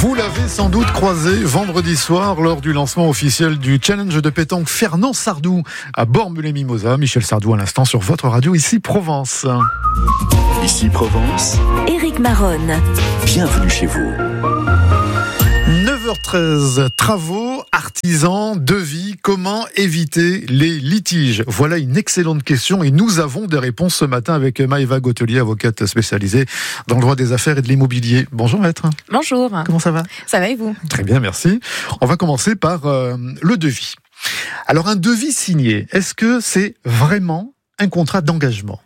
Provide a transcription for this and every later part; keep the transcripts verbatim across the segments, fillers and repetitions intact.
Vous l'avez sans doute croisé vendredi soir lors du lancement officiel du challenge de pétanque Fernand Sardou à Bormes-les-Mimosas. Michel Sardou à l'instant sur votre radio Ici Provence. Ici Provence, Éric Maronne. Bienvenue chez vous. neuf heures treize, travaux, artisans, devis, comment éviter les litiges? Voilà une excellente question et nous avons des réponses ce matin avec Maëva Gautelier, avocate spécialisée dans le droit des affaires et de l'immobilier. Bonjour maître. Bonjour. Comment ça va? Ça va et vous? Très bien, merci. On va commencer par euh, le devis. Alors un devis signé, est-ce que c'est vraiment un contrat d'engagement?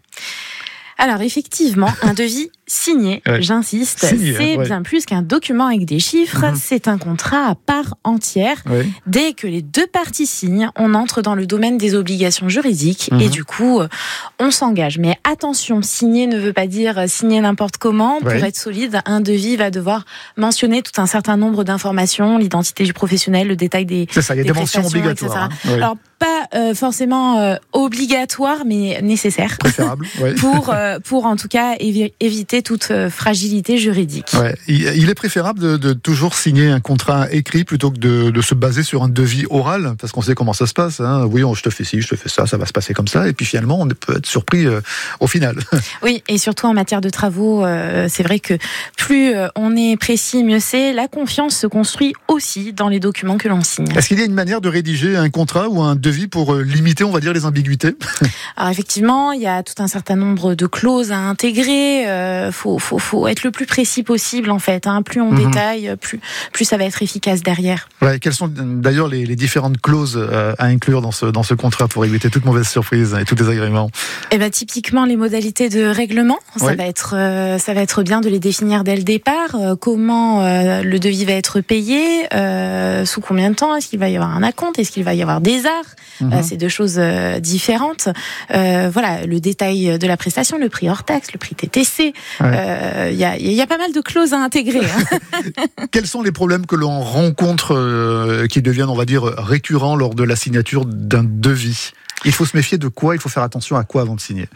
Alors effectivement, un devis signé, ouais. j'insiste, signé, c'est ouais. bien plus qu'un document avec des chiffres, mmh. c'est un contrat à part entière. Ouais. Dès que les deux parties signent, on entre dans le domaine des obligations juridiques mmh. et du coup, on s'engage. Mais attention, signer ne veut pas dire signer n'importe comment. Ouais. Pour être solide, un devis va devoir mentionner tout un certain nombre d'informations, l'identité du professionnel, le détail des C'est ça, il y a des, des mentions obligatoires. Hein. Ouais. Alors, pas euh, forcément euh, obligatoire, mais nécessaire. Préférable, ouais. pour, euh, pour en tout cas évi- éviter toute euh, fragilité juridique. Ouais. Il est préférable de, de toujours signer un contrat écrit plutôt que de, de se baser sur un devis oral, parce qu'on sait comment ça se passe. Hein. Oui, on, je te fais ci, je te fais ça, ça va se passer comme ça, et puis finalement, on peut être surpris euh, au final. Oui, et surtout en matière de travaux, euh, c'est vrai que plus euh, on est précis, mieux c'est. La confiance se construit aussi dans les documents que l'on signe. Est-ce qu'il y a une manière de rédiger un contrat ou un devis pour limiter, on va dire, les ambiguïtés? Alors effectivement, il y a tout un certain nombre de clauses à intégrer. Euh, faut, faut, faut être le plus précis possible en fait. Hein. Plus on mmh. détaille, plus, plus ça va être efficace derrière. Ouais, quelles sont d'ailleurs les, les différentes clauses euh, à inclure dans ce, dans ce contrat pour éviter toute mauvaise surprise et tout désagrément? Eh ben typiquement les modalités de règlement, ça ouais. va être, euh, ça va être bien de les définir dès le départ. Euh, comment euh, le devis va être payé, euh, sous combien de temps, est-ce qu'il va y avoir un acompte, est-ce qu'il va y avoir des arts? Mmh. Euh, c'est deux choses euh, différentes. Euh, voilà, le détail de la prestation, le prix hors taxe, le prix T T C. Il ouais. euh, y, a, y a pas mal de clauses à intégrer. Hein. Quels sont les problèmes que l'on rencontre euh, qui deviennent, on va dire, récurrents lors de la signature d'un devis? Il faut se méfier de quoi? Il faut faire attention à quoi avant de signer?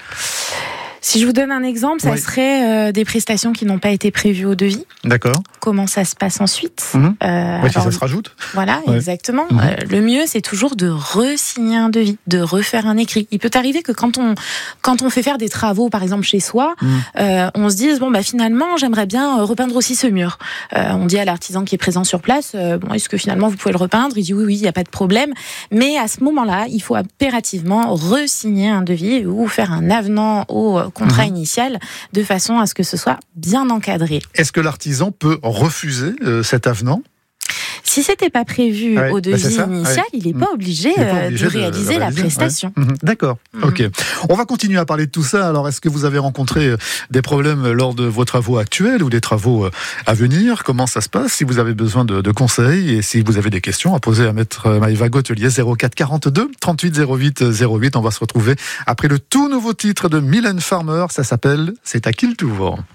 Si je vous donne un exemple, ça oui. serait euh, des prestations qui n'ont pas été prévues au devis. D'accord. Comment ça se passe ensuite? Mmh. euh, Oui, alors, si ça se rajoute. Voilà, ouais. exactement. Mmh. Euh, le mieux, c'est toujours de re-signer un devis, de refaire un écrit. Il peut arriver que quand on quand on fait faire des travaux, par exemple chez soi, mmh. euh, on se dise bon bah finalement, j'aimerais bien repeindre aussi ce mur. Euh, on dit à l'artisan qui est présent sur place, euh, bon est-ce que finalement vous pouvez le repeindre? Il dit oui oui, il y a pas de problème. Mais à ce moment-là, il faut impérativement re-signer un devis ou faire un avenant au contrat mmh. initial, de façon à ce que ce soit bien encadré. Est-ce que l'artisan peut refuser euh, cet avenant? Si c'était pas prévu ouais, au devis bah initial, ouais. il n'est pas obligé, pas obligé de, de réaliser de la prestation. Ouais. Mmh. D'accord, mmh. ok. On va continuer à parler de tout ça. Alors, est-ce que vous avez rencontré des problèmes lors de vos travaux actuels ou des travaux à venir? Comment ça se passe? Si vous avez besoin de, de conseils et si vous avez des questions à poser à maître Maëva Gautelier, zéro quatre quarante-deux trente-huit zéro huit zéro huit. On va se retrouver après le tout nouveau titre de Mylène Farmer. Ça s'appelle « C'est à qui le tour ?»